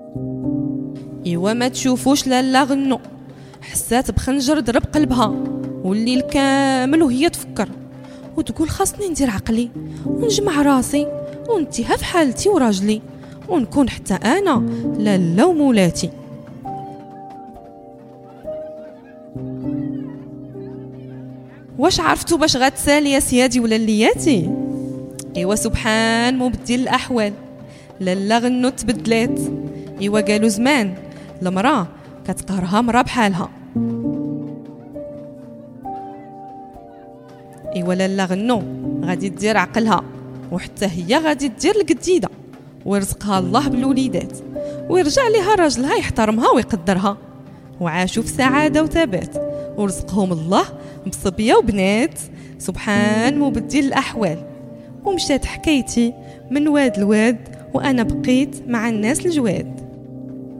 ايوا ما تشوفوش لالا غنو، حسات بخنجر ضرب قلبها، والليل كامل وهي تفكر وتقول خاصني ندير عقلي ونجمع راسي ونتيها في حالتي وراجلي ونكون حتى انا لالا ومولاتي. واش عرفتوا باش غتسالي يا سيادي ولا لياتي؟ ايوا سبحان مبدل الاحوال، لالا غنو تبدلات. ايوا قالوا زمان المراه كتقهرها مرا بحالها. ايوا لالا غنو غادي دير عقلها، وحتى هي غادي دير القديده ويرزقها الله بالوليدات، ويرجع ليها راجلها يحترمها ويقدرها، وعاشوا في سعاده وثبات، ورزقهم الله بصبيه وبنات. سبحان مبدل الاحوال. ومشات حكايتي من واد لواد، وانا بقيت مع الناس الجواد.